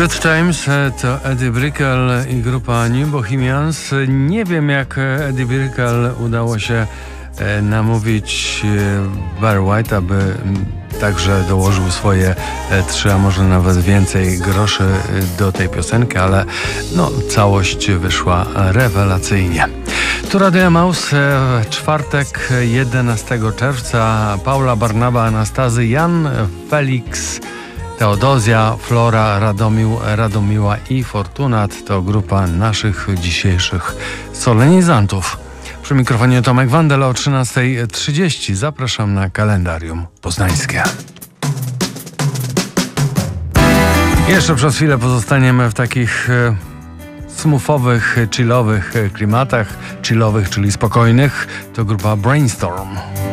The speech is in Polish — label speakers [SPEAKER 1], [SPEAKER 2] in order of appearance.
[SPEAKER 1] Good Times to Eddie Brickell i grupa New Bohemians. Nie wiem, jak Eddie Brickell udało się namówić Barry White, aby także dołożył swoje 3, a może nawet więcej groszy do tej piosenki, ale całość wyszła rewelacyjnie. Tu Radio Emaus, czwartek 11 czerwca. Paula, Barnaba, Anastazy, Jan, Felix, Teodozja, Flora, Radomiła i Fortunat to grupa naszych dzisiejszych solenizantów. Przy mikrofonie Tomek Wandel o 13:30. Zapraszam na kalendarium poznańskie. Jeszcze przez chwilę pozostaniemy w takich smoothowych, chillowych klimatach. Chillowych, czyli spokojnych. To grupa Brainstorm.